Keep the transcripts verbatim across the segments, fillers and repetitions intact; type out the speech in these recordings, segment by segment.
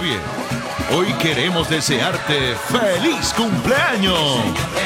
bien. Hoy queremos desearte feliz cumpleaños.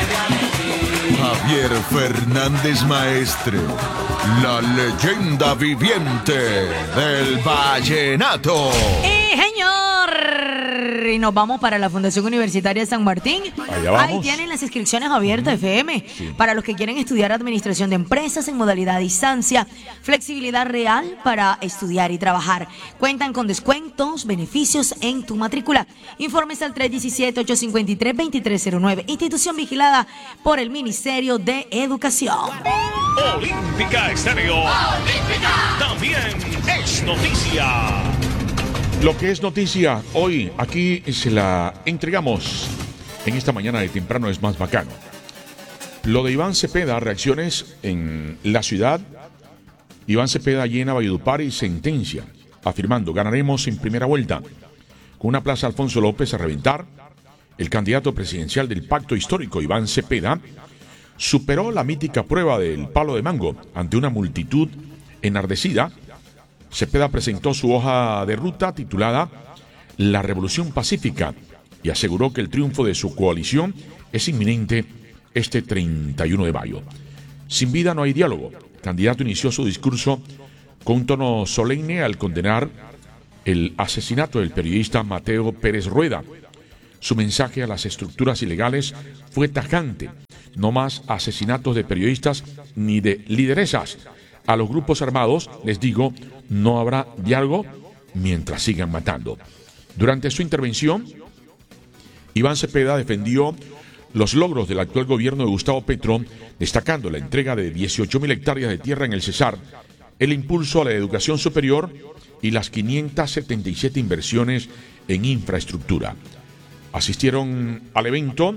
Javier Fernández Maestre, la leyenda viviente del vallenato. ¡Y señor! Y nos vamos para la Fundación Universitaria de San Martín. Allá vamos. Ahí tienen las inscripciones abiertas, F M, Sí. para los que quieren estudiar administración de empresas en modalidad a distancia, flexibilidad real para estudiar y trabajar. Cuentan con descuentos, beneficios en tu matrícula. Informes al tres uno siete, ocho cinco tres, dos tres cero nueve. Institución vigilada por el Ministerio de Educación. Olímpica Estéreo. Olímpica. También es noticia. Lo que es noticia hoy, aquí se la entregamos en esta mañana de temprano, es más bacano. Lo de Iván Cepeda, reacciones en la ciudad. Iván Cepeda llena Valledupar y sentencia, afirmando: ganaremos en primera vuelta. Con una plaza Alfonso López a reventar, el candidato presidencial del pacto histórico, Iván Cepeda, superó la mítica prueba del palo de mango ante una multitud enardecida. Cepeda presentó su hoja de ruta titulada La Revolución Pacífica y aseguró que el triunfo de su coalición es inminente este treinta y uno de mayo. Sin vida no hay diálogo. El candidato inició su discurso con un tono solemne al condenar el asesinato del periodista Mateo Pérez Rueda. Su mensaje a las estructuras ilegales fue tajante: no más asesinatos de periodistas ni de lideresas. A los grupos armados les digo, no habrá diálogo mientras sigan matando. Durante su intervención, Iván Cepeda defendió los logros del actual gobierno de Gustavo Petro, destacando la entrega de dieciocho mil hectáreas de tierra en el Cesar, el impulso a la educación superior y las quinientas setenta y siete inversiones en infraestructura. Asistieron al evento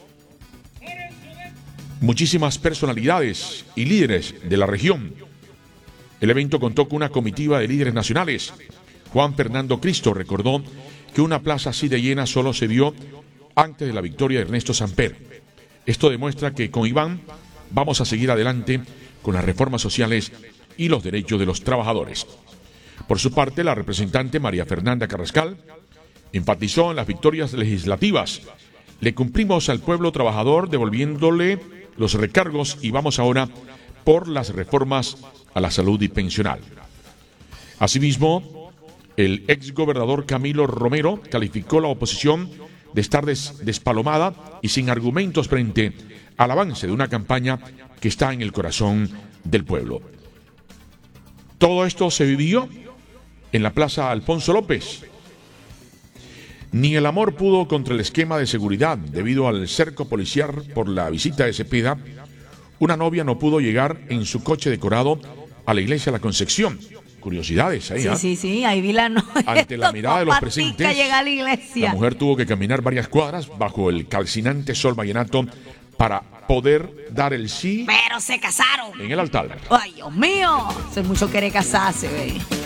muchísimas personalidades y líderes de la región. El evento contó con una comitiva de líderes nacionales. Juan Fernando Cristo recordó que una plaza así de llena solo se vio antes de la victoria de Ernesto Samper. Esto demuestra que con Iván vamos a seguir adelante con las reformas sociales y los derechos de los trabajadores. Por su parte, la representante María Fernanda Carrascal enfatizó en las victorias legislativas. Le cumplimos al pueblo trabajador devolviéndole los recargos y vamos ahora por las reformas a la salud y pensional. Asimismo, el exgobernador Camilo Romero calificó la oposición de estar des- despalomada y sin argumentos frente al avance de una campaña que está en el corazón del pueblo. Todo esto se vivió en la Plaza Alfonso López. Ni el amor pudo contra el esquema de seguridad debido al cerco policial por la visita de Cepeda. Una novia no pudo llegar en su coche decorado a la iglesia de la Concepción. Curiosidades ahí, Sí, ¿eh? sí, sí, ahí vi la novia. Ante la mirada de los Patica presentes, llega a la iglesia. La mujer tuvo que caminar varias cuadras bajo el calcinante sol vallenato para poder dar el sí Pero se casaron. en el altar. Ay, Dios mío. Eso es mucho querer casarse, ve.